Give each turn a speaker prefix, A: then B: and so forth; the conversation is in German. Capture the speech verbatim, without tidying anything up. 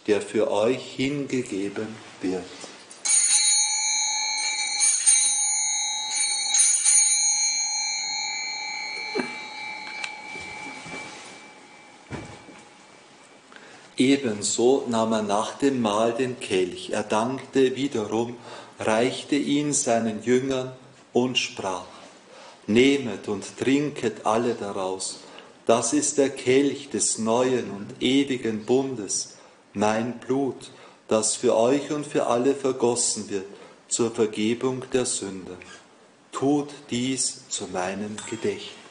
A: der für euch hingegeben wird. Ebenso nahm er nach dem Mahl den Kelch, er dankte wiederum, reichte ihn seinen Jüngern und sprach: Nehmet und trinket alle daraus, das ist der Kelch des neuen und ewigen Bundes, mein Blut, das für euch und für alle vergossen wird zur Vergebung der Sünde. Tut dies zu meinem Gedächtnis.